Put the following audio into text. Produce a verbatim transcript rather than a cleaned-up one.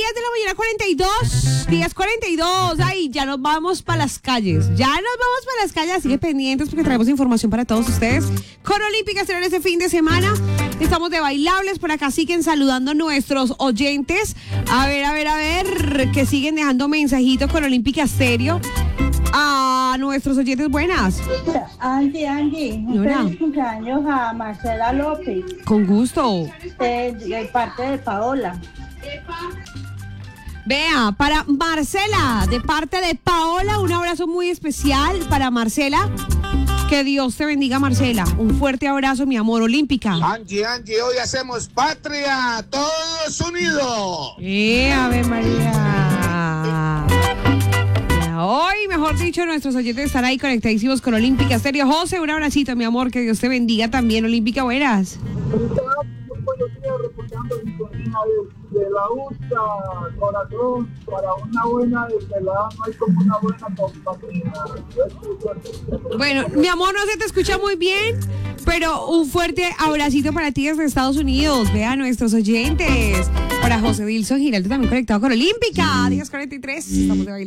diez de la mañana, cuarenta y dos. diez cuarenta y dos. Ay, ya nos vamos para las calles. Ya nos vamos para las calles, así que pendientes porque traemos información para todos ustedes. Con Olímpica será este fin de semana. Estamos de bailables por acá, siguen saludando a nuestros oyentes. A ver, a ver, a ver, que siguen dejando mensajitos con Olímpica Stereo. A nuestros oyentes, buenas. Angie, Angie, un feliz cumpleaños a Marcela López. Con gusto. De, de parte de Paola. Vea, para Marcela, de parte de Paola, un abrazo muy especial para Marcela. Que Dios te bendiga, Marcela. Un fuerte abrazo, mi amor. Olímpica. Angie, Angie, hoy hacemos patria, todos unidos. Eh, Ave María. Hoy, mejor dicho, nuestros oyentes están ahí conectadísimos con Olímpica Stereo. José, un abracito, mi amor, que Dios te bendiga también. Olímpica, buenas. De la U S A, corazón, para una buena desvelada no hay como una buena compañía. Bueno, mi amor, no se te escucha muy bien, pero un fuerte abracito para ti desde Estados Unidos. Vean nuestros oyentes. Para José Dilson Giraldo, también conectado con Olímpica. diez cuarenta y tres. Estamos de baile.